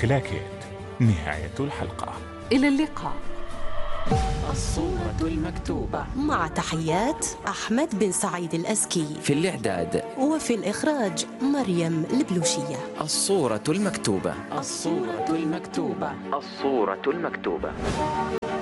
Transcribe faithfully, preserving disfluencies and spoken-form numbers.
كلاكيت. نهاية الحلقة. إلى اللقاء. الصورة المكتوبة، مع تحيات أحمد بن سعيد الأزكي. في الإعداد وفي الإخراج مريم البلوشية. الصورة المكتوبة. الصورة المكتوبة. الصورة المكتوبة.